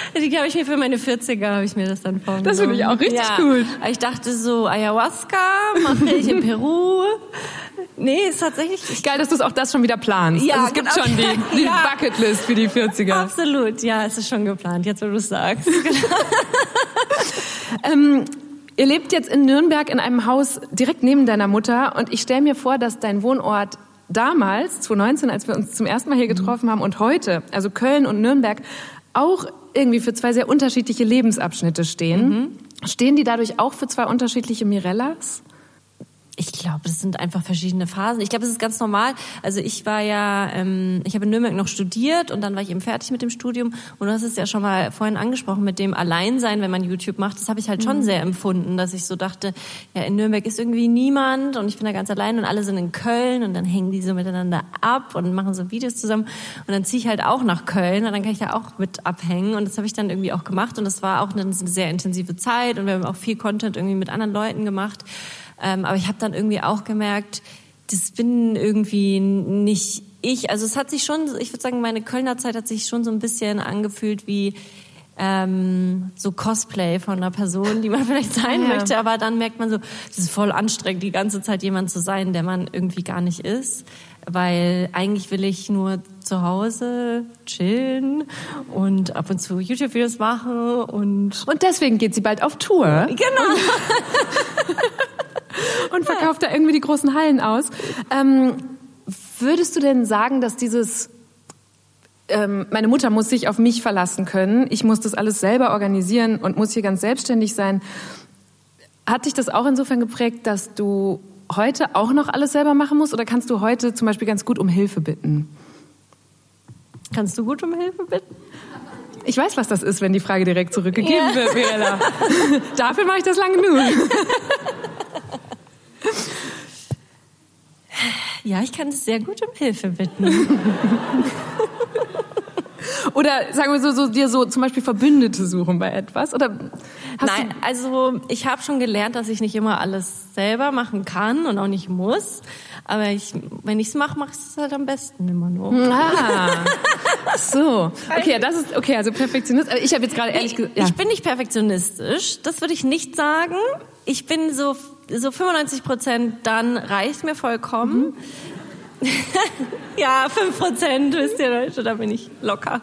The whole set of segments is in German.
Die habe ich mir für meine 40er, habe ich mir das dann vorgenommen. Das finde ich auch richtig gut. Ich dachte so, Ayahuasca mache ich in Peru. Nee, ist tatsächlich... Geil, dass du auch das schon wieder planst. Ja, also es gibt schon die Bucketlist für die 40er. Absolut, ja, es ist schon geplant, jetzt wo du es sagst. Ihr lebt jetzt in Nürnberg in einem Haus direkt neben deiner Mutter und ich stelle mir vor, dass dein Wohnort damals, 2019, als wir uns zum ersten Mal hier getroffen haben und heute, also Köln und Nürnberg, auch irgendwie für zwei sehr unterschiedliche Lebensabschnitte stehen. Stehen die dadurch auch für zwei unterschiedliche Mirellas? Ich glaube, das sind einfach verschiedene Phasen. Ich glaube, das ist ganz normal. Also ich war ja, ich habe in Nürnberg noch studiert und dann war ich eben fertig mit dem Studium. Und du hast es ja schon mal vorhin angesprochen mit dem Alleinsein, wenn man YouTube macht. Das habe ich halt schon sehr empfunden, dass ich so dachte, ja, in Nürnberg ist irgendwie niemand und ich bin da ganz allein und alle sind in Köln und dann hängen die so miteinander ab und machen so Videos zusammen. Und dann ziehe ich halt auch nach Köln und dann kann ich da auch mit abhängen. Und das habe ich dann irgendwie auch gemacht und das war auch eine sehr intensive Zeit und wir haben auch viel Content irgendwie mit anderen Leuten gemacht. Aber ich habe dann irgendwie auch gemerkt, das bin irgendwie nicht ich. Also es hat sich schon, ich würde sagen, meine Kölner Zeit hat sich schon so ein bisschen angefühlt wie so Cosplay von einer Person, die man vielleicht sein möchte. Aber dann merkt man so, das ist voll anstrengend, die ganze Zeit jemand zu sein, der man irgendwie gar nicht ist. Weil eigentlich will ich nur zu Hause chillen und ab und zu YouTube-Videos machen. Und deswegen geht sie bald auf Tour. Genau. Und verkauft da irgendwie die großen Hallen aus. Würdest du denn sagen, dass dieses meine Mutter muss sich auf mich verlassen können, ich muss das alles selber organisieren und muss hier ganz selbstständig sein, hat dich das auch insofern geprägt, dass du heute auch noch alles selber machen musst oder kannst du heute zum Beispiel ganz gut um Hilfe bitten? Kannst du gut um Hilfe bitten? Ich weiß, was das ist, wenn die Frage direkt zurückgegeben wird, Mirella. Dafür mache ich das lang genug. Ja, ich kann es sehr gut um Hilfe bitten. Oder sagen wir so dir so zum Beispiel Verbündete suchen bei etwas? Oder Nein, also ich habe schon gelernt, dass ich nicht immer alles selber machen kann und auch nicht muss. Aber wenn ich es mache, mache ich es halt am besten immer nur. So. Okay, das ist okay. Also Perfektionist. Ich habe jetzt gerade ehrlich gesagt, ich bin nicht perfektionistisch. Das würde ich nicht sagen. Ich bin so 95%, dann reicht mir vollkommen. Ja, 5%, wisst ihr Leute, da bin ich locker.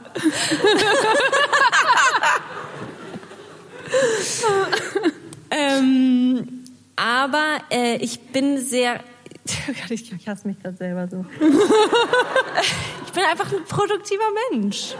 Aber ich bin sehr... Ich hasse mich gerade selber so. Ich bin einfach ein produktiver Mensch.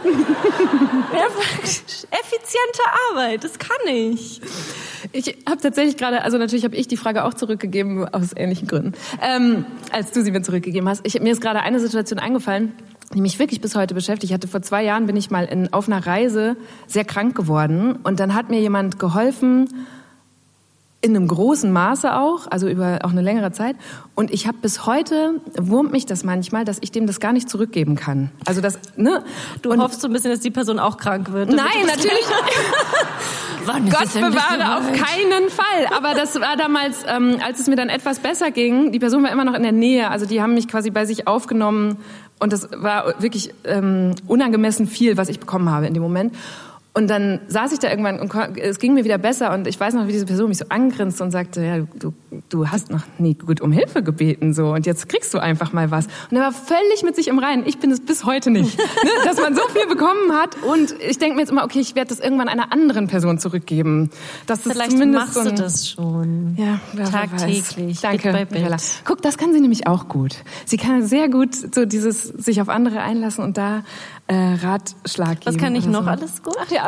Effiziente Arbeit, das kann ich. Ich habe tatsächlich gerade, also natürlich habe ich die Frage auch zurückgegeben, aus ähnlichen Gründen, als du sie mir zurückgegeben hast. Mir ist gerade eine Situation eingefallen, die mich wirklich bis heute beschäftigt. Ich hatte vor 2 Jahren, bin ich mal auf einer Reise sehr krank geworden und dann hat mir jemand geholfen, in einem großen Maße auch, also über auch eine längere Zeit. Und ich habe bis heute, wurmt mich das manchmal, dass ich dem das gar nicht zurückgeben kann. Also das, ne? Du hoffst so ein bisschen, dass die Person auch krank wird. Nein, natürlich. Gott bewahre, auf keinen Fall. Aber das war damals, als es mir dann etwas besser ging, die Person war immer noch in der Nähe. Also die haben mich quasi bei sich aufgenommen. Und das war wirklich unangemessen viel, was ich bekommen habe in dem Moment. Und dann saß ich da irgendwann und es ging mir wieder besser und ich weiß noch, wie diese Person mich so angrinste und sagte, ja, du hast noch nie gut um Hilfe gebeten so und jetzt kriegst du einfach mal was. Und er war völlig mit sich im Reinen. Ich bin es bis heute nicht, ne? Dass man so viel bekommen hat und ich denke mir jetzt immer, okay, ich werde das irgendwann einer anderen Person zurückgeben. Das ist vielleicht zumindest machst du das schon. Ja, tagtäglich. Danke, Bit by bit. Guck, das kann sie nämlich auch gut. Sie kann sehr gut so dieses sich auf andere einlassen und da Ratschlag geben. Was kann ich noch so. alles gut? Ach ja.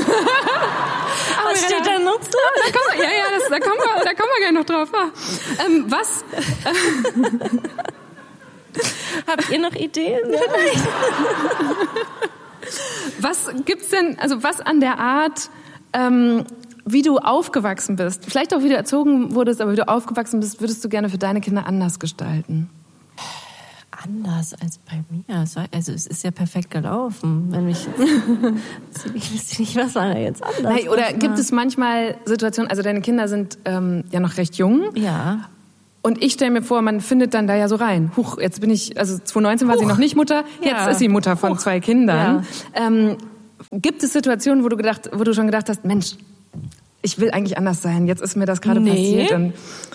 Was steht da noch so? Da kommen wir gleich noch drauf. Was? Habt ihr noch Ideen? Was gibt's denn, also was an der Art, wie du aufgewachsen bist, vielleicht auch wie du erzogen wurdest, aber wie du aufgewachsen bist, würdest du gerne für deine Kinder anders gestalten? Anders als bei mir. Also es ist ja perfekt gelaufen. Wenn ich weiß nicht, was war da jetzt anders? Nein, oder gibt es manchmal Situationen, also deine Kinder sind ja noch recht jung. Ja. Und ich stelle mir vor, man findet dann da ja so rein. Huch, jetzt bin ich, also 2019 war sie noch nicht Mutter, jetzt ist sie Mutter von 2 Kindern. Ja. Gibt es Situationen, wo du schon gedacht hast, Mensch, ich will eigentlich anders sein, jetzt ist mir das gerade passiert. Und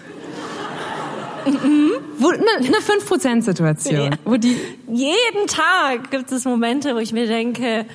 eine 5%-Situation. Nee. Jeden Tag gibt es Momente, wo ich mir denke,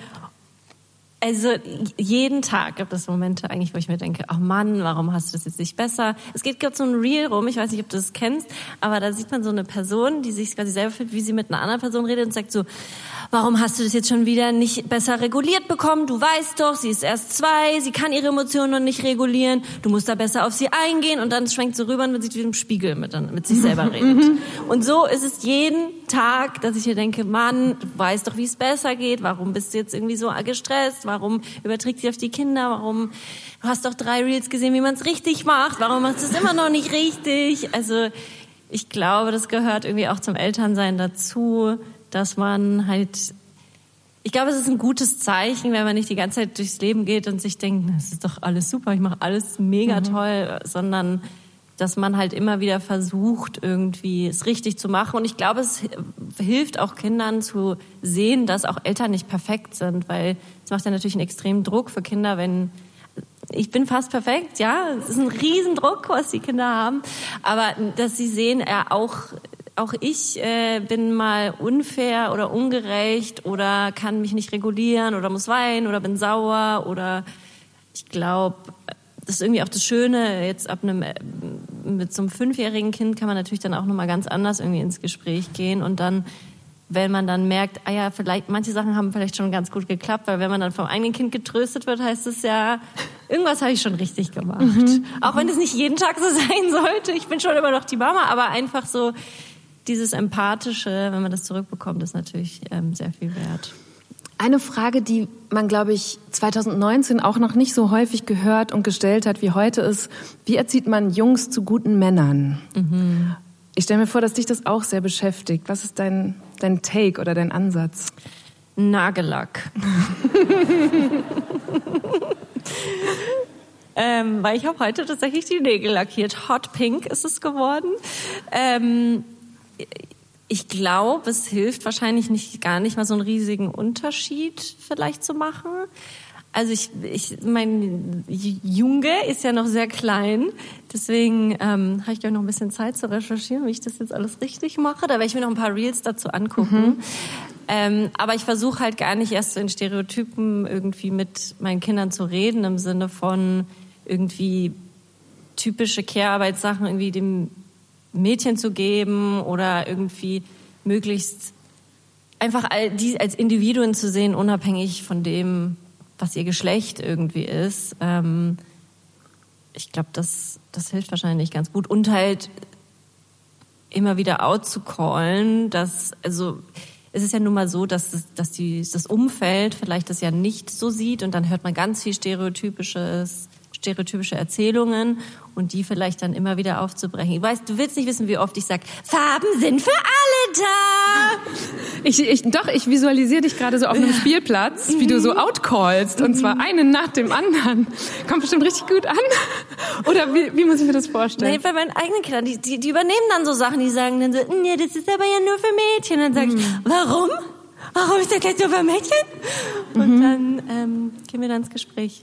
also jeden Tag gibt es Momente eigentlich, wo ich mir denke, ach Mann, warum hast du das jetzt nicht besser? Es geht so ein Reel rum, ich weiß nicht, ob du das kennst, aber da sieht man so eine Person, die sich quasi selber fühlt, wie sie mit einer anderen Person redet und sagt so, warum hast du das jetzt schon wieder nicht besser reguliert bekommen? Du weißt doch, sie ist erst 2, sie kann ihre Emotionen noch nicht regulieren, du musst da besser auf sie eingehen und dann schwenkt sie rüber und man sieht wie im Spiegel mit sich selber redet. Und so ist es jeden Tag, dass ich mir denke, Mann, du weißt doch, wie es besser geht, warum bist du jetzt irgendwie so gestresst? Warum überträgt sie auf die Kinder? Du hast doch 3 Reels gesehen, wie man es richtig macht. Warum machst du es immer noch nicht richtig? Also ich glaube, das gehört irgendwie auch zum Elternsein dazu, dass man halt... Ich glaube, es ist ein gutes Zeichen, wenn man nicht die ganze Zeit durchs Leben geht und sich denkt, das ist doch alles super, ich mache alles mega toll, sondern dass man halt immer wieder versucht, irgendwie es richtig zu machen. Und ich glaube, es hilft auch Kindern zu sehen, dass auch Eltern nicht perfekt sind, weil es macht ja natürlich einen extremen Druck für Kinder, wenn ich bin fast perfekt, ja, es ist ein Riesendruck, was die Kinder haben, aber dass sie sehen, auch ich bin mal unfair oder ungerecht oder kann mich nicht regulieren oder muss weinen oder bin sauer oder ich glaube, das ist irgendwie auch das Schöne, jetzt mit so einem 5-jährigen Kind kann man natürlich dann auch nochmal ganz anders irgendwie ins Gespräch gehen und dann, wenn man dann merkt, vielleicht, manche Sachen haben vielleicht schon ganz gut geklappt, weil wenn man dann vom eigenen Kind getröstet wird, heißt es ja, irgendwas habe ich schon richtig gemacht. Auch wenn es nicht jeden Tag so sein sollte, ich bin schon immer noch die Mama, aber einfach so dieses Empathische, wenn man das zurückbekommt, ist natürlich sehr viel wert. Eine Frage, die man, glaube ich, 2019 auch noch nicht so häufig gehört und gestellt hat wie heute ist, wie erzieht man Jungs zu guten Männern? Ich stelle mir vor, dass dich das auch sehr beschäftigt. Was ist dein Take oder dein Ansatz? Nagellack. Weil ich habe heute tatsächlich die Nägel lackiert. Hot Pink ist es geworden. Ich glaube, es hilft wahrscheinlich gar nicht mal so einen riesigen Unterschied vielleicht zu machen. Also mein Junge ist ja noch sehr klein, deswegen habe ich gleich noch ein bisschen Zeit zu recherchieren, wie ich das jetzt alles richtig mache. Da werde ich mir noch ein paar Reels dazu angucken. Aber ich versuche halt gar nicht erst so in Stereotypen irgendwie mit meinen Kindern zu reden, im Sinne von irgendwie typische Care-Arbeitssachen irgendwie dem Mädchen zu geben oder irgendwie möglichst einfach die als Individuen zu sehen, unabhängig von dem, was ihr Geschlecht irgendwie ist. Ich glaube, das hilft wahrscheinlich ganz gut. Und halt immer wieder out zu callen, also es ist ja nun mal so, dass das Umfeld vielleicht das ja nicht so sieht und dann hört man ganz viel stereotypische Erzählungen und die vielleicht dann immer wieder aufzubrechen. Du willst nicht wissen, wie oft ich sage, Farben sind für alle da. Ich visualisiere dich gerade so auf einem Spielplatz, wie du so outcallst und zwar einen nach dem anderen. Kommt bestimmt richtig gut an. Oder wie muss ich mir das vorstellen? Nee, bei meinen eigenen Kindern, die übernehmen dann so Sachen, die sagen dann so, nee, das ist aber ja nur für Mädchen. Dann sage ich, warum? Warum ist das jetzt nur für Mädchen? Und dann gehen wir dann ins Gespräch.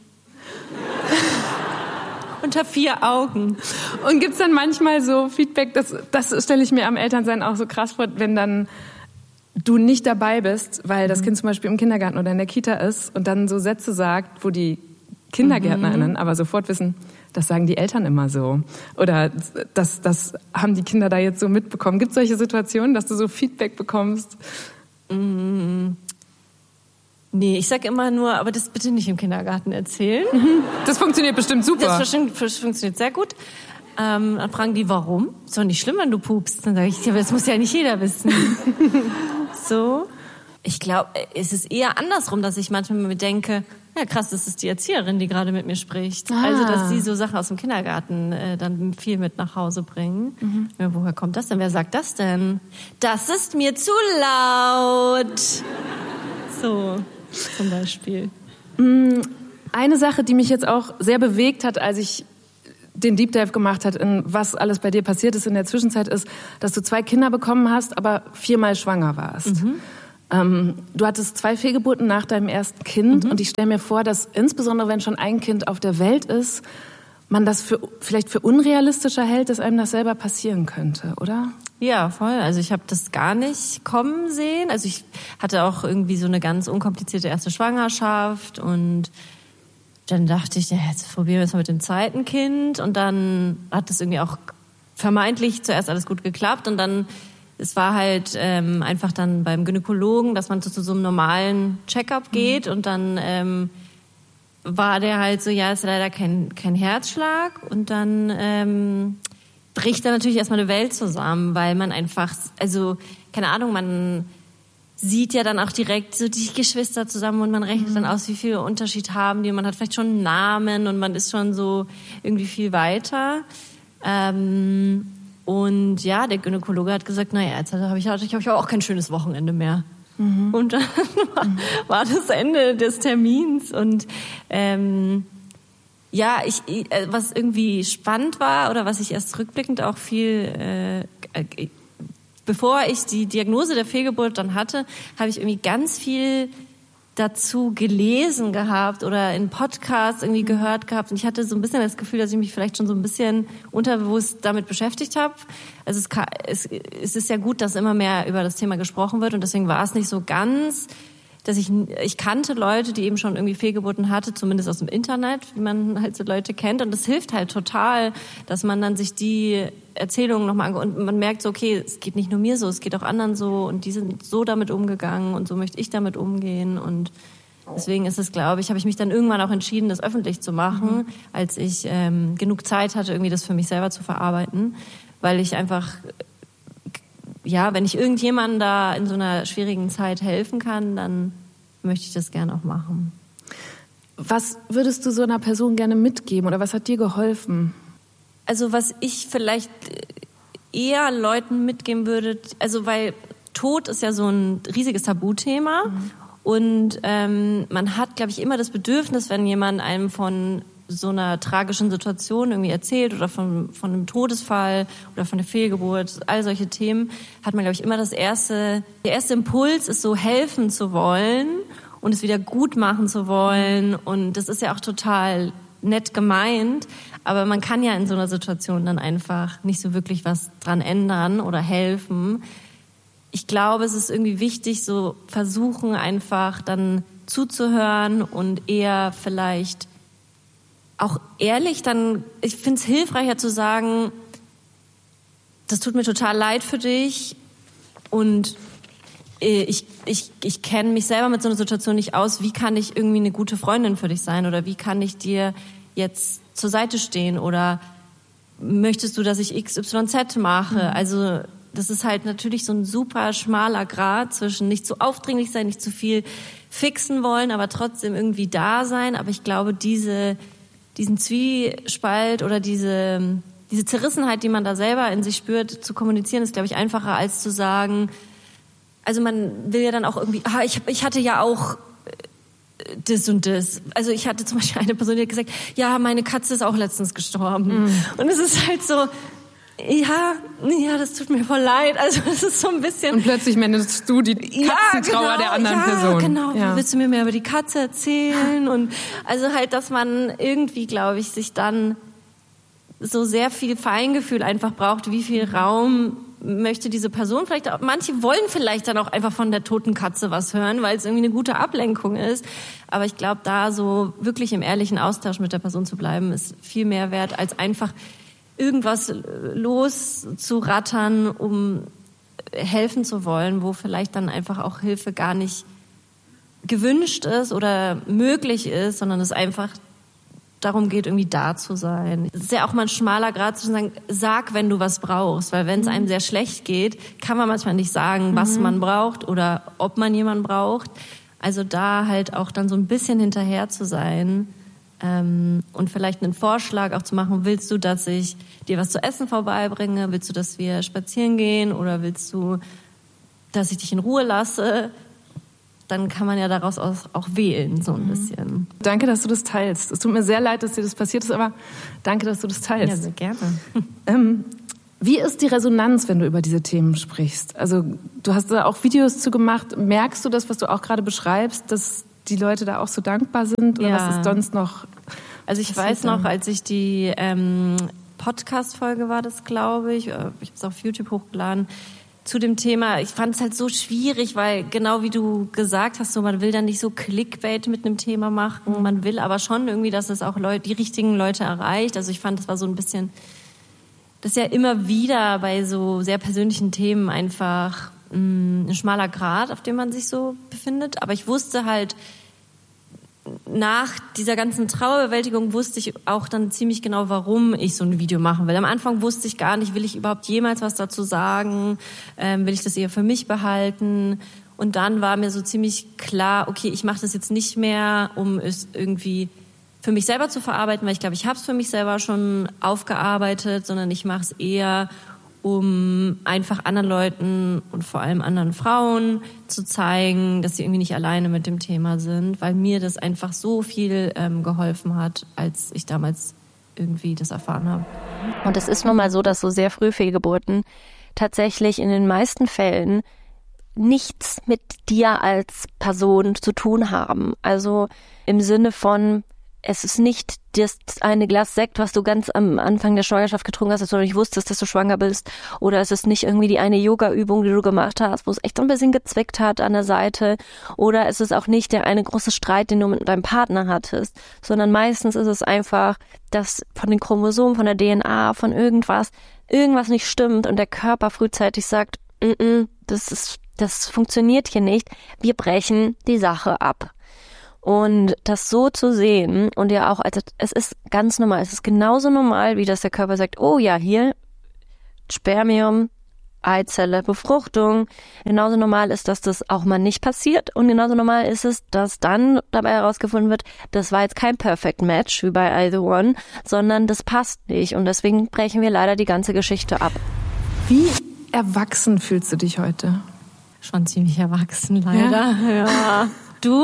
Unter 4 Augen. Und gibt's dann manchmal so Feedback, das stelle ich mir am Elternsein auch so krass vor, wenn dann du nicht dabei bist, weil das Kind zum Beispiel im Kindergarten oder in der Kita ist und dann so Sätze sagt, wo die KindergärtnerInnen aber sofort wissen, das sagen die Eltern immer so. Oder das haben die Kinder da jetzt so mitbekommen. Gibt es solche Situationen, dass du so Feedback bekommst? Nee, ich sag immer nur, aber das bitte nicht im Kindergarten erzählen. Das funktioniert bestimmt super. Das funktioniert sehr gut. Dann fragen die, warum? Ist doch nicht schlimm, wenn du pupst. Dann sage ich, ja, aber das muss ja nicht jeder wissen. So. Ich glaube, es ist eher andersrum, dass ich manchmal mir denke, ja krass, das ist die Erzieherin, die gerade mit mir spricht. Also, dass sie so Sachen aus dem Kindergarten dann viel mit nach Hause bringen. Ja, woher kommt das denn? Wer sagt das denn? Das ist mir zu laut. So, zum Beispiel. Eine Sache, die mich jetzt auch sehr bewegt hat, als ich den Deep Dive gemacht hat, in was alles bei dir passiert ist in der Zwischenzeit, ist, dass du 2 Kinder bekommen hast, aber 4-mal schwanger warst. Du hattest 2 Fehlgeburten nach deinem ersten Kind und ich stelle mir vor, dass insbesondere wenn schon ein Kind auf der Welt ist, man das vielleicht für unrealistischer hält, dass einem das selber passieren könnte, oder? Ja, voll. Also ich habe das gar nicht kommen sehen. Also ich hatte auch irgendwie so eine ganz unkomplizierte erste Schwangerschaft und dann dachte ich, ja, jetzt probieren wir es mal mit dem zweiten Kind und dann hat das irgendwie auch vermeintlich zuerst alles gut geklappt und dann, es war halt einfach dann beim Gynäkologen, dass man zu so einem normalen Check-up geht und dann war der halt so, ja, ist leider kein Herzschlag und dann bricht da natürlich erstmal eine Welt zusammen, weil man einfach, also keine Ahnung, man sieht ja dann auch direkt so die Geschwister zusammen und man rechnet dann aus, wie viel Unterschied haben die. Man hat vielleicht schon einen Namen und man ist schon so irgendwie viel weiter. Und ja, der Gynäkologe hat gesagt, naja, jetzt habe ich auch kein schönes Wochenende mehr. Und dann war das Ende des Termins und ja, was irgendwie spannend war oder was ich erst rückblickend auch viel, bevor ich die Diagnose der Fehlgeburt dann hatte, habe ich irgendwie ganz viel dazu gelesen gehabt oder in Podcasts irgendwie gehört gehabt und ich hatte so ein bisschen das Gefühl, dass ich mich vielleicht schon so ein bisschen unterbewusst damit beschäftigt habe. Also es ist ja gut, dass immer mehr über das Thema gesprochen wird und deswegen war es nicht so ganz, dass ich kannte Leute, die eben schon irgendwie Fehlgeburten hatte, zumindest aus dem Internet, wie man halt so Leute kennt. Und das hilft halt total, dass man dann sich die Erzählungen nochmal und man merkt so, okay, es geht nicht nur mir so, es geht auch anderen so und die sind so damit umgegangen und so möchte ich damit umgehen. Und deswegen ist es, glaube ich, habe ich mich dann irgendwann auch entschieden, das öffentlich zu machen, als ich genug Zeit hatte, irgendwie das für mich selber zu verarbeiten, weil ich einfach, ja, wenn ich irgendjemandem da in so einer schwierigen Zeit helfen kann, dann möchte ich das gerne auch machen. Was würdest du so einer Person gerne mitgeben oder was hat dir geholfen? Also was ich vielleicht eher Leuten mitgeben würde, also weil Tod ist ja so ein riesiges Tabuthema und man hat, glaube ich, immer das Bedürfnis, wenn jemand einem von so einer tragischen Situation irgendwie erzählt oder von einem Todesfall oder von der Fehlgeburt, all solche Themen, hat man, glaube ich, immer der erste Impuls ist so, helfen zu wollen und es wieder gut machen zu wollen und das ist ja auch total nett gemeint, aber man kann ja in so einer Situation dann einfach nicht so wirklich was dran ändern oder helfen. Ich glaube, es ist irgendwie wichtig, so versuchen einfach dann zuzuhören und eher vielleicht auch ehrlich dann, ich finde es hilfreicher zu sagen, das tut mir total leid für dich und ich kenne mich selber mit so einer Situation nicht aus, wie kann ich irgendwie eine gute Freundin für dich sein oder wie kann ich dir jetzt zur Seite stehen oder möchtest du, dass ich XYZ mache? Also das ist halt natürlich so ein super schmaler Grat zwischen nicht zu aufdringlich sein, nicht zu viel fixen wollen, aber trotzdem irgendwie da sein. Aber ich glaube, diesen Zwiespalt oder diese Zerrissenheit, die man da selber in sich spürt, zu kommunizieren, ist, glaube ich, einfacher als zu sagen, also man will ja dann auch irgendwie, ich hatte ja auch das und das. Also ich hatte zum Beispiel eine Person, die hat gesagt, ja, meine Katze ist auch letztens gestorben. Und es ist halt so, ja, das tut mir voll leid. Also es ist so ein bisschen... Und plötzlich managst du die Katzentrauer der anderen Person. Genau. Willst du mir mehr über die Katze erzählen? Und also halt, dass man irgendwie, glaube ich, sich dann so sehr viel Feingefühl einfach braucht, wie viel Raum möchte diese Person vielleicht auch, manche wollen vielleicht dann auch einfach von der toten Katze was hören, weil es irgendwie eine gute Ablenkung ist. Aber ich glaube, da so wirklich im ehrlichen Austausch mit der Person zu bleiben, ist viel mehr wert, als einfach irgendwas loszurattern, um helfen zu wollen, wo vielleicht dann einfach auch Hilfe gar nicht gewünscht ist oder möglich ist, sondern es einfach darum geht, irgendwie da zu sein. Es ist ja auch mal ein schmaler Grad zu sagen, sag, wenn du was brauchst, weil wenn es einem sehr schlecht geht, kann man manchmal nicht sagen, was man braucht oder ob man jemanden braucht. Also da halt auch dann so ein bisschen hinterher zu sein und vielleicht einen Vorschlag auch zu machen, willst du, dass ich dir was zu essen vorbeibringe? Willst du, dass wir spazieren gehen? Oder willst du, dass ich dich in Ruhe lasse? Dann kann man ja daraus auch wählen, so ein bisschen. Danke, dass du das teilst. Es tut mir sehr leid, dass dir das passiert ist, aber danke, dass du das teilst. Ja, sehr gerne. Wie ist die Resonanz, wenn du über diese Themen sprichst? Also du hast da auch Videos zu gemacht. Merkst du das, was du auch gerade beschreibst, dass die Leute da auch so dankbar sind? Oder was ist sonst noch? Also ich weiß noch, als ich die Podcast-Folge war das, glaube ich habe es auf YouTube hochgeladen, zu dem Thema, ich fand es halt so schwierig, weil genau wie du gesagt hast, so man will dann nicht so Clickbait mit einem Thema machen, man will aber schon irgendwie, dass es auch die richtigen Leute erreicht. Also ich fand, das war so ein bisschen... Das ist ja immer wieder bei so sehr persönlichen Themen einfach ein schmaler Grat, auf dem man sich so befindet. Aber ich wusste halt, nach dieser ganzen Trauerbewältigung wusste ich auch dann ziemlich genau, warum ich so ein Video machen will. Am Anfang wusste ich gar nicht, will ich überhaupt jemals was dazu sagen? Will ich das eher für mich behalten? Und dann war mir so ziemlich klar, okay, ich mache das jetzt nicht mehr, um es irgendwie für mich selber zu verarbeiten, weil ich glaube, ich habe es für mich selber schon aufgearbeitet, sondern ich mache es eher, um einfach anderen Leuten und vor allem anderen Frauen zu zeigen, dass sie irgendwie nicht alleine mit dem Thema sind, weil mir das einfach so viel geholfen hat, als ich damals irgendwie das erfahren habe. Und es ist nun mal so, dass so sehr früh Fehlgeburten tatsächlich in den meisten Fällen nichts mit dir als Person zu tun haben. Also im Sinne von, es ist nicht das eine Glas Sekt, was du ganz am Anfang der Schwangerschaft getrunken hast, dass du nicht wusstest, dass du schwanger bist. Oder es ist nicht irgendwie die eine Yoga-Übung, die du gemacht hast, wo es echt so ein bisschen gezwickt hat an der Seite. Oder es ist auch nicht der eine große Streit, den du mit deinem Partner hattest. Sondern meistens ist es einfach, dass von den Chromosomen, von der DNA, von irgendwas nicht stimmt und der Körper frühzeitig sagt, das funktioniert hier nicht. Wir brechen die Sache ab. Und das so zu sehen und ja auch, also es ist ganz normal, es ist genauso normal, wie dass der Körper sagt, oh ja, hier Spermium, Eizelle, Befruchtung. Genauso normal ist, dass das auch mal nicht passiert und genauso normal ist es, dass dann dabei herausgefunden wird, das war jetzt kein Perfect Match wie bei Either One, sondern das passt nicht und deswegen brechen wir leider die ganze Geschichte ab. Wie erwachsen fühlst du dich heute? Schon ziemlich erwachsen, leider. Ja. Du?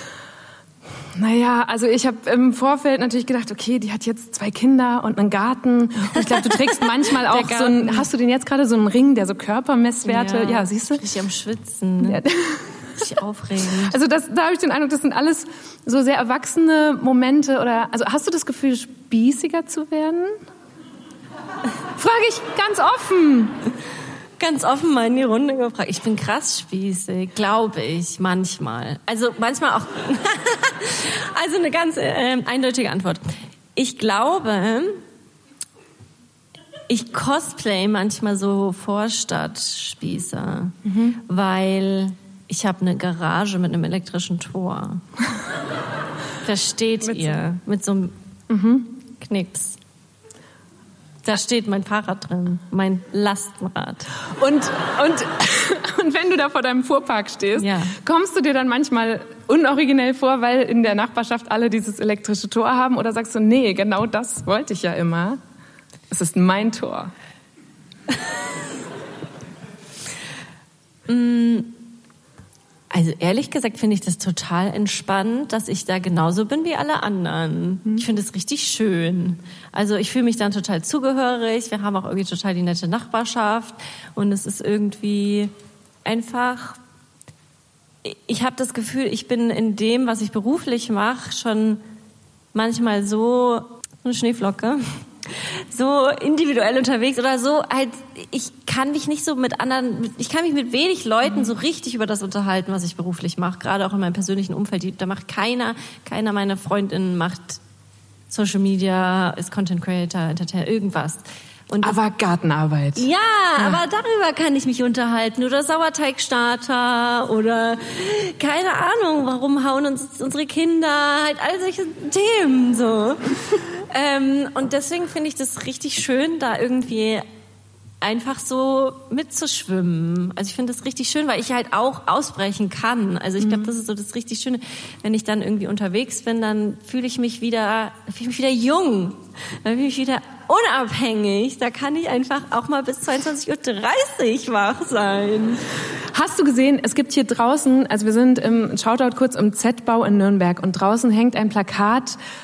Naja, also ich habe im Vorfeld natürlich gedacht, okay, die hat jetzt 2 Kinder und einen Garten. Und ich glaube, du trägst manchmal auch so einen, hast du denn jetzt gerade so einen Ring, der so Körpermesswerte, ja siehst du? Ich am Schwitzen, ne? Richtig aufregend. Also da habe ich den Eindruck, das sind alles so sehr erwachsene Momente oder, also hast du das Gefühl, spießiger zu werden? Frage ich ganz offen. Ganz offen mal in die Runde gefragt. Ich bin krass spießig, glaube ich, manchmal. Also manchmal auch. Also eine ganz eindeutige Antwort. Ich glaube, ich cosplay manchmal so Vorstadtspießer, weil ich habe eine Garage mit einem elektrischen Tor. Versteht ihr? Mit so einem Knicks. Da steht mein Fahrrad drin, mein Lastenrad. Und wenn du da vor deinem Fuhrpark stehst, kommst du dir dann manchmal unoriginell vor, weil in der Nachbarschaft alle dieses elektrische Tor haben? Oder sagst du, nee, genau das wollte ich ja immer. Es ist mein Tor. Also ehrlich gesagt finde ich das total entspannt, dass ich da genauso bin wie alle anderen. Ich finde es richtig schön. Also ich fühle mich dann total zugehörig. Wir haben auch irgendwie total die nette Nachbarschaft. Und es ist irgendwie einfach... Ich habe das Gefühl, ich bin in dem, was ich beruflich mache, schon manchmal so eine Schneeflocke, so individuell unterwegs oder so, halt, ich kann mich nicht so mit anderen, ich kann mich mit wenig Leuten so richtig über das unterhalten, was ich beruflich mache, gerade auch in meinem persönlichen Umfeld. Da macht keiner meiner Freundinnen macht Social Media, ist Content Creator, Entertainer, irgendwas. Und aber Gartenarbeit. Ja, aber darüber kann ich mich unterhalten. Oder Sauerteigstarter oder keine Ahnung, warum hauen uns unsere Kinder, halt all solche Themen so. Und deswegen finde ich das richtig schön, da irgendwie einfach so mitzuschwimmen. Also ich finde das richtig schön, weil ich halt auch ausbrechen kann. Also ich glaube, das ist so das richtig Schöne. Wenn ich dann irgendwie unterwegs bin, dann fühle ich mich wieder jung. Dann fühle ich mich wieder unabhängig. Da kann ich einfach auch mal bis 22:30 Uhr wach sein. Hast du gesehen, es gibt hier draußen, also wir sind im Shoutout kurz im Z-Bau in Nürnberg und draußen hängt ein Plakat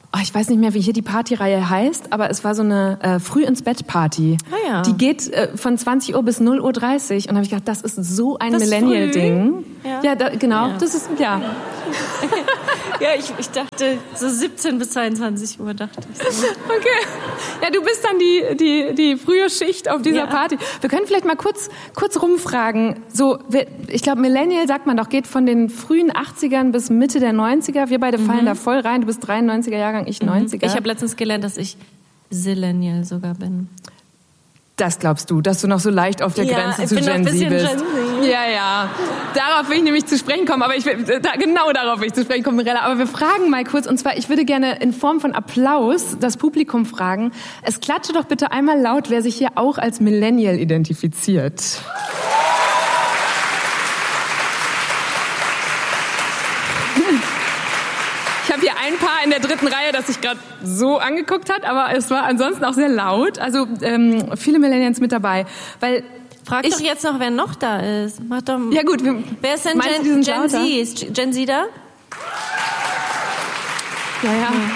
ich weiß nicht mehr, wie hier die Partyreihe heißt, aber es war so eine Früh-ins-Bett-Party. Ah, ja. Die geht von 20 Uhr bis 0:30 Uhr. Und da habe ich gedacht, das ist so ein Millennial-Ding. Ja, genau. Ja. Das ist, ja. Ja, ich dachte, so 17 bis 22 Uhr dachte ich so. Okay. Ja, du bist dann die frühe Schicht auf dieser Party. Wir können vielleicht mal kurz rumfragen. So, ich glaube, Millennial, sagt man doch, geht von den frühen 80ern bis Mitte der 90er. Wir beide fallen da voll rein. Du bist 93er Jahrgang, ich 90er. Ich habe letztens gelernt, dass ich Zillennial sogar bin. Das glaubst du, dass du noch so leicht auf der Grenze zu Gen Z bist? Ja. Darauf will ich nämlich zu sprechen kommen, aber genau darauf will ich zu sprechen kommen, Mirella. Aber wir fragen mal kurz, und zwar, ich würde gerne in Form von Applaus das Publikum fragen. Es klatsche doch bitte einmal laut, wer sich hier auch als Millennial identifiziert. Ich habe hier ein Paar in der dritten Reihe, das sich gerade so angeguckt hat, aber es war ansonsten auch sehr laut. Also viele Millennials mit dabei. Weil Frag doch jetzt noch, wer noch da ist. Mach doch. Ja gut. Wer ist denn Gen Z? Ist Gen Z da? Ja.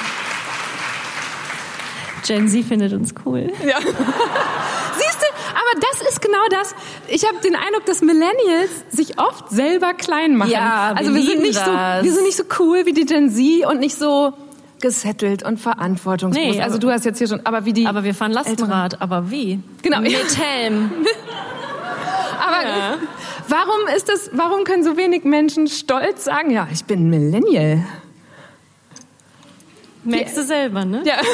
Gen Z findet uns cool. Ja. Siehst du, aber das ist genau das. Ich habe den Eindruck, dass Millennials sich oft selber klein machen. Ja, also wir sind nicht so cool wie die Gen Z und nicht so gesettelt und verantwortungsbewusst. Also du hast jetzt hier schon, aber wir fahren Lastenrad, aber wie? Genau. Mit Helm. Aber warum können so wenig Menschen stolz sagen, ja, ich bin Millennial? Merkst du selber, ne? Ja.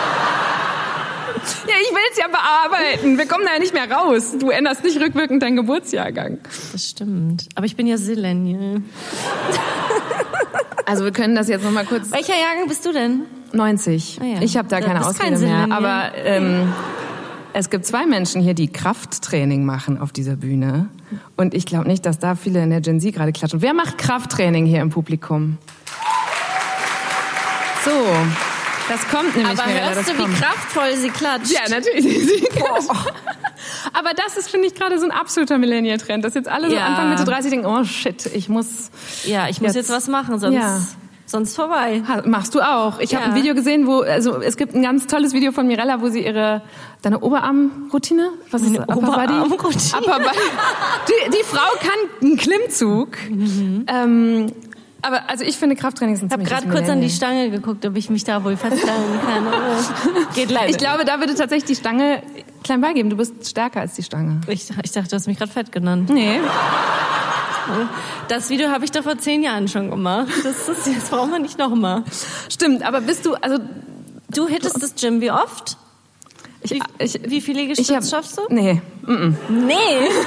Ja, ich will es ja bearbeiten. Wir kommen da ja nicht mehr raus. Du änderst nicht rückwirkend deinen Geburtsjahrgang. Das stimmt. Aber ich bin ja Zillennial. Also wir können das jetzt noch mal kurz... Welcher Jahrgang bist du denn? 90. Ah, ja. Ich habe da keine Ausrede mehr. Aber es gibt 2 Menschen hier, die Krafttraining machen auf dieser Bühne. Und ich glaube nicht, dass da viele in der Gen Z gerade klatschen. Wer macht Krafttraining hier im Publikum? So... Das kommt nämlich. Aber hörst du, wie kraftvoll sie klatscht? Ja, natürlich. Sie klatscht. Aber das ist, finde ich, gerade so ein absoluter Millennial-Trend, dass jetzt alle so Anfang Mitte 30 denken, oh shit, ich muss jetzt was machen, sonst vorbei. Machst du auch. Ich habe ein Video gesehen, es gibt ein ganz tolles Video von Mirella, wo sie deine Oberarmroutine? Was ist das? Oberarmroutine. Upper Body. Die Frau kann einen Klimmzug. Aber also ich finde, Krafttraining ist ein ziemliches Ich habe gerade kurz an die Stange geguckt, ob ich mich da wohl festhalten kann. Geht leider. Ich glaube, da würde tatsächlich die Stange klein beigeben. Du bist stärker als die Stange. Ich dachte, du hast mich gerade fett genannt. Nee. Das Video habe ich doch vor 10 Jahren schon gemacht. Das brauchen wir nicht nochmal. Stimmt, aber du hittest das Gym wie oft? Wie viele Liegestütze schaffst du? Nee. Nee.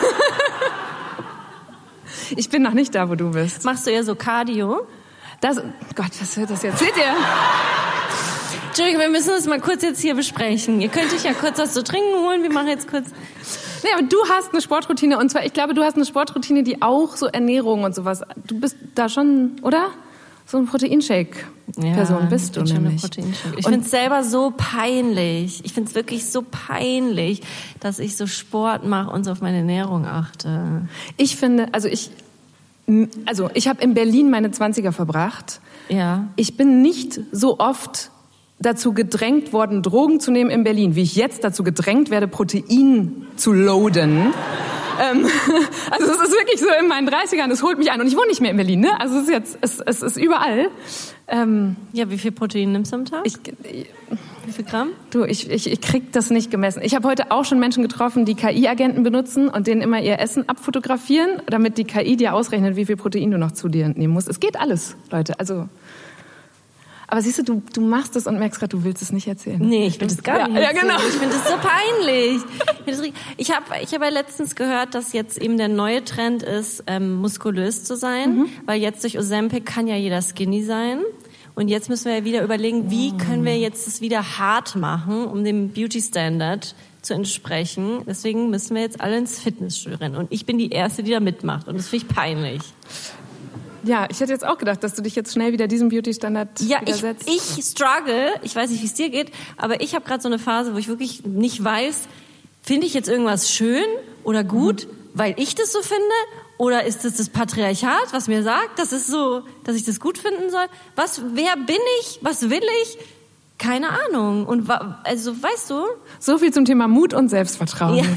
Ich bin noch nicht da, wo du bist. Machst du eher so Cardio? Gott, was wird das jetzt? Seht ihr? Entschuldigung, wir müssen das mal kurz jetzt hier besprechen. Ihr könnt euch ja kurz was zu trinken holen. Wir machen jetzt kurz... Nee, aber du hast eine Sportroutine. Und zwar, ich glaube, du hast eine Sportroutine, die auch so Ernährung und sowas... Du bist da schon, oder? So ein Proteinshake-Person bist du nämlich. Ich finde es selber so peinlich. Ich finde es wirklich so peinlich, dass ich so Sport mache und so auf meine Ernährung achte. Ich finde, ich habe in Berlin meine 20er verbracht. Ja. Ich bin nicht so oft dazu gedrängt worden, Drogen zu nehmen in Berlin, wie ich jetzt dazu gedrängt werde, Protein zu loaden. Also es ist wirklich so in meinen 30ern, es holt mich an. Und ich wohne nicht mehr in Berlin, ne? Also es ist überall. Wie viel Protein nimmst du am Tag? Wie viel Gramm? Du, ich krieg das nicht gemessen. Ich habe heute auch schon Menschen getroffen, die KI-Agenten benutzen und denen immer ihr Essen abfotografieren, damit die KI dir ausrechnet, wie viel Protein du noch zu dir nehmen musst. Es geht alles, Leute. Aber siehst du machst es und merkst gerade, du willst es nicht erzählen. Nee, ich will das gar nicht erzählen. Ja, genau. Ich finde das so peinlich. Ich hab ja letztens gehört, dass jetzt eben der neue Trend ist, muskulös zu sein, weil jetzt durch Ozempic kann ja jeder skinny sein. Und jetzt müssen wir ja wieder überlegen, wie können wir jetzt das wieder hart machen, um dem Beauty-Standard zu entsprechen. Deswegen müssen wir jetzt alle ins Fitnessstudio rennen. Und ich bin die Erste, die da mitmacht. Und das finde ich peinlich. Ja, ich hätte jetzt auch gedacht, dass du dich jetzt schnell wieder diesem Beauty-Standard widersetzt. Ich struggle, ich weiß nicht, wie es dir geht, aber ich habe gerade so eine Phase, wo ich wirklich nicht weiß, finde ich jetzt irgendwas schön oder gut, weil ich das so finde, oder ist das Patriarchat, was mir sagt, das ist so, dass ich das gut finden soll? Wer bin ich? Was will ich? Keine Ahnung. Und also, weißt du? So viel zum Thema Mut und Selbstvertrauen. Ja.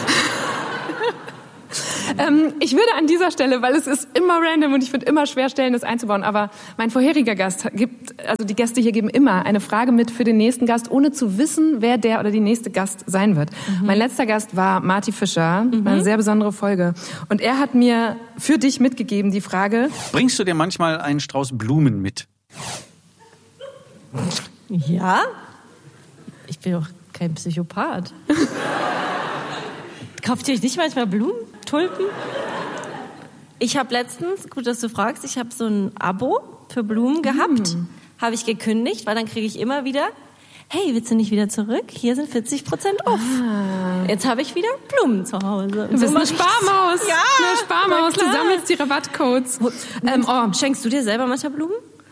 Ich würde an dieser Stelle, weil es ist immer random und ich finde immer schwer, Stellen das einzubauen, aber mein vorheriger Gast die Gäste hier geben immer eine Frage mit für den nächsten Gast, ohne zu wissen, wer der oder die nächste Gast sein wird. Mein letzter Gast war Marty Fischer, war eine sehr besondere Folge. Und er hat mir für dich mitgegeben die Frage: Bringst du dir manchmal einen Strauß Blumen mit? Ja. Ich bin doch kein Psychopath. Kauft ihr euch nicht manchmal Blumen? Tulpen? Ich habe letztens, gut, dass du fragst, ich habe so ein Abo für Blumen gehabt. Habe ich gekündigt, weil dann kriege ich immer wieder, hey, willst du nicht wieder zurück? Hier sind 40% off. Jetzt habe ich wieder Blumen zu Hause. Du bist eine Sparmaus. Ja, eine Sparmaus. Du sammelst die Rabattcodes. Schenkst du dir selber manchmal Blumen?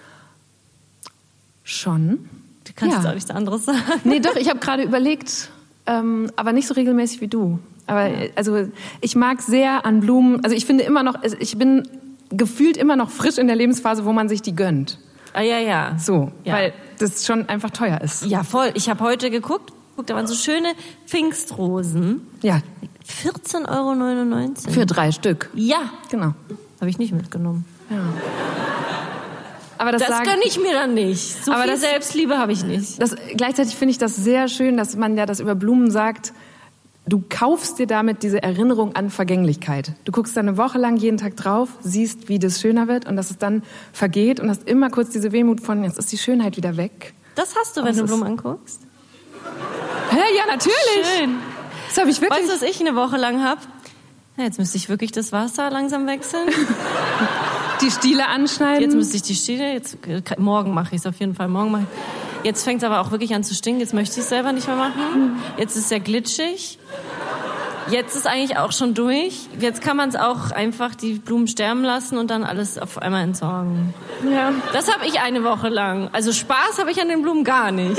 Schon. Du kannst jetzt auch nichts anderes sagen. Nee, doch, ich habe gerade überlegt, aber nicht so regelmäßig wie du. Aber also ich mag sehr an Blumen, also ich finde immer noch, ich bin gefühlt immer noch frisch in der Lebensphase, wo man sich die gönnt. Ah, ja. So, ja. Weil das schon einfach teuer ist. Ja, voll. Ich habe heute geguckt, da waren so schöne Pfingstrosen. Ja. 14,99 €. Für 3 Stück. Ja. Genau. Habe ich nicht mitgenommen. Ja. Aber das gönne ich mir dann nicht. So aber viel Selbstliebe habe ich nicht. Gleichzeitig finde ich das sehr schön, dass man ja das über Blumen sagt. Du kaufst dir damit diese Erinnerung an Vergänglichkeit. Du guckst dann eine Woche lang jeden Tag drauf, siehst, wie das schöner wird und dass es dann vergeht und hast immer kurz diese Wehmut von, jetzt ist die Schönheit wieder weg. Das hast du, wenn du Blumen anguckst? Hä? Ja, natürlich. Schön. Das habe ich wirklich. Weißt du, was ich eine Woche lang habe? Ja, jetzt müsste ich wirklich das Wasser langsam wechseln. Die Stiele anschneiden. Jetzt müsste ich die Stiele, morgen mache ich es auf jeden Fall, Jetzt fängt es aber auch wirklich an zu stinken, jetzt möchte ich es selber nicht mehr machen. Jetzt ist es ja glitschig. Jetzt ist eigentlich auch schon durch. Jetzt kann man es auch einfach die Blumen sterben lassen und dann alles auf einmal entsorgen. Ja. Das habe ich eine Woche lang. Also Spaß habe ich an den Blumen gar nicht.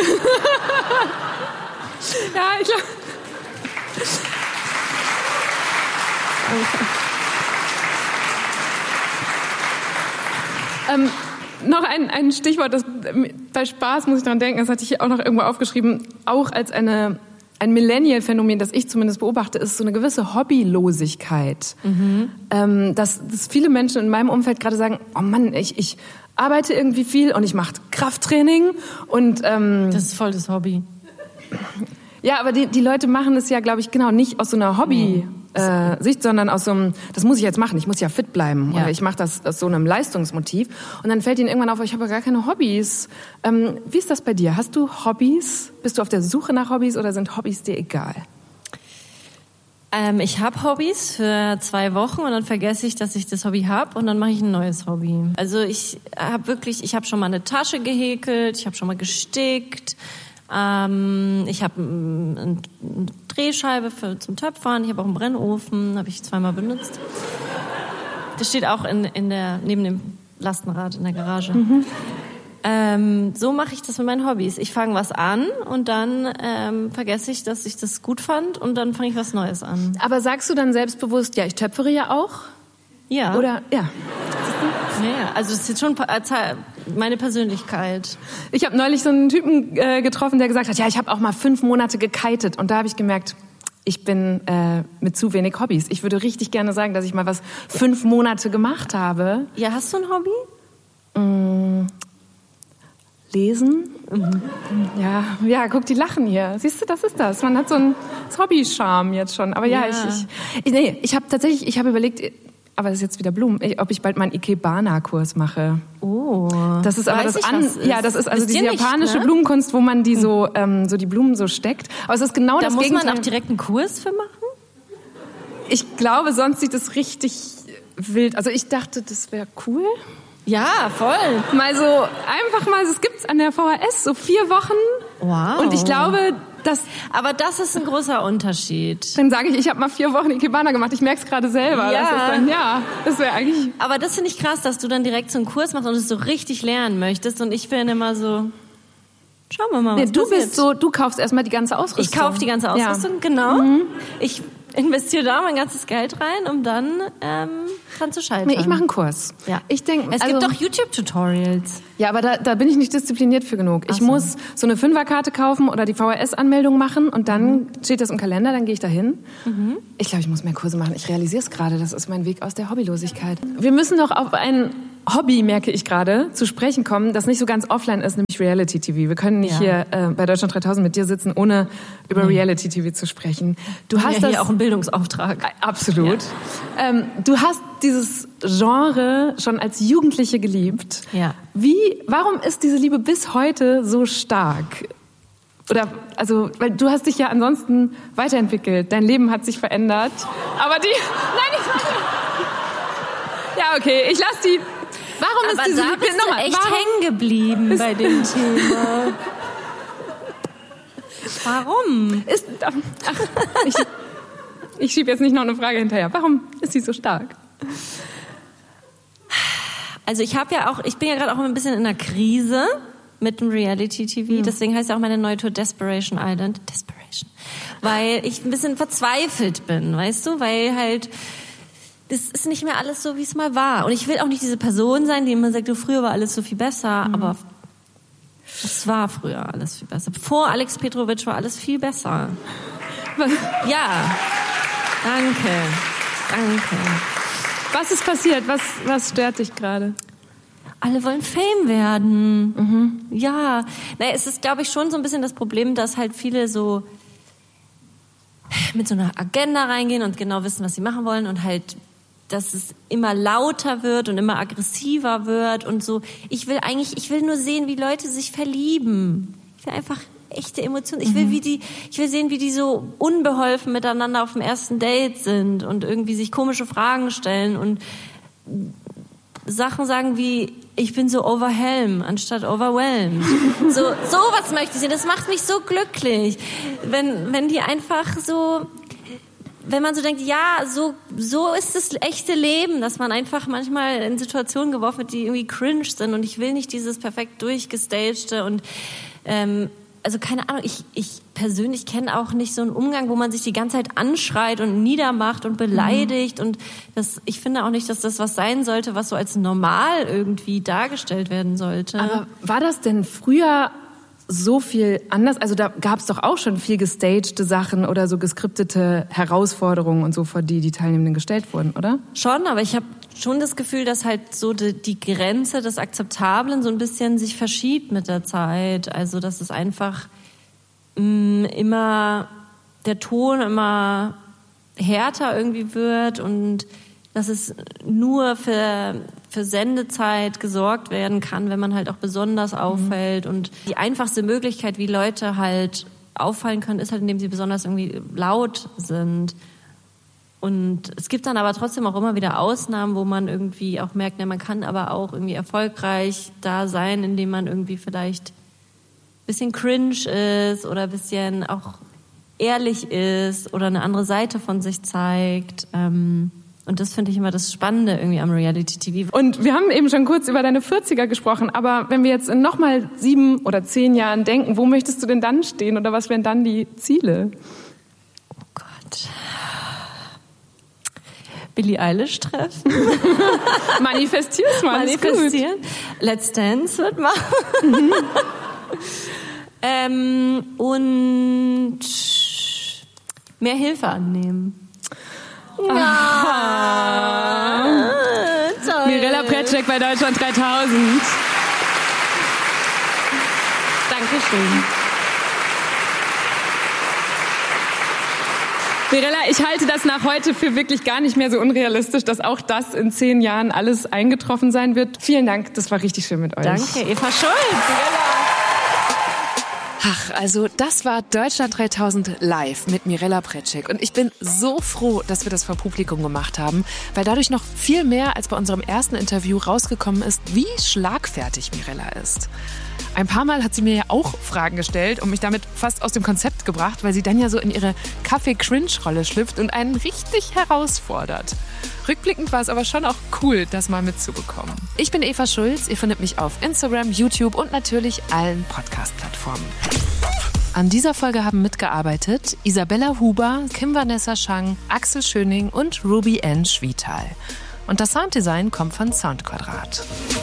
Ja, ich glaube... Noch ein Stichwort, bei Spaß muss ich dran denken, das hatte ich hier auch noch irgendwo aufgeschrieben, auch als ein Millennial-Phänomen, das ich zumindest beobachte, ist so eine gewisse Hobbylosigkeit. Dass viele Menschen in meinem Umfeld gerade sagen, oh Mann, ich arbeite irgendwie viel und ich mache Krafttraining und... das ist voll das Hobby. Ja, aber die Leute machen es ja, glaube ich, genau nicht aus so einer Hobby-Sicht, sondern aus so einem, das muss ich jetzt machen, ich muss ja fit bleiben. Ja. Oder ich mache das aus so einem Leistungsmotiv. Und dann fällt ihnen irgendwann auf, ich habe ja gar keine Hobbys. Wie ist das bei dir? Hast du Hobbys? Bist du auf der Suche nach Hobbys oder sind Hobbys dir egal? Ich habe Hobbys für 2 Wochen und dann vergesse ich, dass ich das Hobby habe und dann mache ich ein neues Hobby. Also ich habe schon mal eine Tasche gehäkelt, ich habe schon mal gestickt. Ich habe eine Drehscheibe zum Töpfern, ich habe auch einen Brennofen, habe ich 2-mal benutzt. Das steht auch neben dem Lastenrad in der Garage. So mache ich das mit meinen Hobbys. Ich fange was an und dann vergesse ich, dass ich das gut fand und dann fange ich was Neues an. Aber sagst du dann selbstbewusst, ja, ich töpfere ja auch? Ja. Oder, ja. Ja, also das ist jetzt schon meine Persönlichkeit. Ich habe neulich so einen Typen getroffen, der gesagt hat, ja, ich habe auch mal 5 Monate gekitet. Und da habe ich gemerkt, ich bin mit zu wenig Hobbys. Ich würde richtig gerne sagen, dass ich mal was 5 Monate gemacht habe. Ja, hast du ein Hobby? Lesen. Ja, guck, die lachen hier. Siehst du, das ist das. Man hat so einen Hobby-Charme jetzt schon. Aber ja. Ich habe überlegt, aber das ist jetzt wieder Blumen, ob ich bald mal einen Ikebana-Kurs mache. Oh. Das ist aber das ist also diese japanische Blumenkunst, wo man die so die Blumen so steckt. Aber es ist genau das Gegenteil. Da muss man auch direkt einen Kurs für machen? Ich glaube, sonst sieht es richtig wild. Also ich dachte, das wäre cool. Ja, voll. Es gibt's an der VHS, so 4 Wochen. Wow. Und ich glaube, aber das ist ein großer Unterschied. Dann sage ich habe mal 4 Wochen Ikebana gemacht. Ich merke es gerade selber. Ja. Das wäre eigentlich... Aber das finde ich krass, dass du dann direkt so einen Kurs machst und es so richtig lernen möchtest. Und ich bin immer so, schauen wir mal, was passiert. Du kaufst erstmal die ganze Ausrüstung. Ich kaufe die ganze Ausrüstung, genau. investiere da mein ganzes Geld rein, um dann dran zu scheitern. Nee, ich mache einen Kurs. Ja. Ich denk, es gibt doch YouTube-Tutorials. Ja, aber da bin ich nicht diszipliniert für genug. Ich muss so eine 5er-Karte kaufen oder die VHS-Anmeldung machen und dann steht das im Kalender, dann gehe ich da hin. Ich glaube, ich muss mehr Kurse machen. Ich realisiere es gerade, das ist mein Weg aus der Hobbylosigkeit. Wir müssen doch auf ein Hobby, merke ich gerade, zu sprechen kommen, das nicht so ganz offline ist, nämlich Reality-TV. Wir können nicht hier bei Deutschland 3000 mit dir sitzen, ohne über Reality-TV zu sprechen. Du hast hier auch einen Bildungsauftrag. Absolut. Ja. Du hast dieses Genre schon als Jugendliche geliebt. Ja. Warum ist diese Liebe bis heute so stark? Oder, also, weil du hast dich ja ansonsten weiterentwickelt. Dein Leben hat sich verändert. Aber nein, ja, okay, ich lass die. Warum aber ist diese Liebe nochmal echt hängen geblieben bei dem Thema? Warum? Ich schiebe jetzt nicht noch eine Frage hinterher. Warum ist sie so stark? Also ich bin ja gerade auch ein bisschen in einer Krise mit dem Reality-TV. Deswegen heißt ja auch meine neue Tour Desperation Island. Desperation. Weil ich ein bisschen verzweifelt bin, weißt du? Weil halt, das ist nicht mehr alles so, wie es mal war. Und ich will auch nicht diese Person sein, die immer sagt, früher war alles so viel besser. Aber es war früher alles viel besser. Vor Alex Petrovic war alles viel besser. Ja. Danke. Was ist passiert? Was stört dich gerade? Alle wollen Fame werden. Ja. Naja, es ist, glaube ich, schon so ein bisschen das Problem, dass halt viele so mit so einer Agenda reingehen und genau wissen, was sie machen wollen und halt, dass es immer lauter wird und immer aggressiver wird und so. Ich will nur sehen, wie Leute sich verlieben. Ich will einfach echte Emotionen. Ich will sehen, wie die so unbeholfen miteinander auf dem ersten Date sind und irgendwie sich komische Fragen stellen und Sachen sagen wie, ich bin so overwhelmed anstatt overwhelmed. So was möchte ich sehen. Das macht mich so glücklich. Wenn die einfach so, wenn man so denkt, ja, so ist das echte Leben, dass man einfach manchmal in Situationen geworfen wird, die irgendwie cringe sind und ich will nicht dieses perfekt durchgestagte und also keine Ahnung, ich persönlich kenne auch nicht so einen Umgang, wo man sich die ganze Zeit anschreit und niedermacht und beleidigt und ich finde auch nicht, dass das was sein sollte, was so als normal irgendwie dargestellt werden sollte. Aber war das denn früher so viel anders? Also da gab es doch auch schon viel gestagte Sachen oder so geskriptete Herausforderungen und so, vor die Teilnehmenden gestellt wurden, oder? Schon, aber ich habe schon das Gefühl, dass halt so die Grenze des Akzeptablen so ein bisschen sich verschiebt mit der Zeit. Also dass es einfach immer der Ton immer härter irgendwie wird und dass es nur für Sendezeit gesorgt werden kann, wenn man halt auch besonders auffällt. Und die einfachste Möglichkeit, wie Leute halt auffallen können, ist halt, indem sie besonders irgendwie laut sind. Und es gibt dann aber trotzdem auch immer wieder Ausnahmen, wo man irgendwie auch merkt, man kann aber auch irgendwie erfolgreich da sein, indem man irgendwie vielleicht ein bisschen cringe ist oder ein bisschen auch ehrlich ist oder eine andere Seite von sich zeigt. Und das finde ich immer das Spannende irgendwie am Reality-TV. Und wir haben eben schon kurz über deine 40er gesprochen, aber wenn wir jetzt in nochmal 7 oder 10 Jahren denken, wo möchtest du denn dann stehen oder was wären dann die Ziele? Oh Gott. Billie Eilish treffen. Manifestier's mal. Manifestieren. Let's Dance wird machen. Und mehr Hilfe annehmen. Ja. Toll. Mirella Precek bei Deutschland 3000. Dankeschön. Mirella, ich halte das nach heute für wirklich gar nicht mehr so unrealistisch, dass auch das in 10 Jahren alles eingetroffen sein wird. Vielen Dank, das war richtig schön mit euch. Danke, Eva Schulz. Ach, also das war Deutschland 3000 live mit Mirella Precek. Und ich bin so froh, dass wir das vor Publikum gemacht haben, weil dadurch noch viel mehr als bei unserem ersten Interview rausgekommen ist, wie schlagfertig Mirella ist. Ein paar Mal hat sie mir ja auch Fragen gestellt und mich damit fast aus dem Konzept gebracht, weil sie dann ja so in ihre Kaffee-Cringe-Rolle schlüpft und einen richtig herausfordert. Rückblickend war es aber schon auch cool, das mal mitzubekommen. Ich bin Eva Schulz, ihr findet mich auf Instagram, YouTube und natürlich allen Podcast-Plattformen. An dieser Folge haben mitgearbeitet Isabella Huber, Kim Vanessa Schang, Axel Schöning und Ruby N. Schwietal. Und das Sounddesign kommt von Soundquadrat.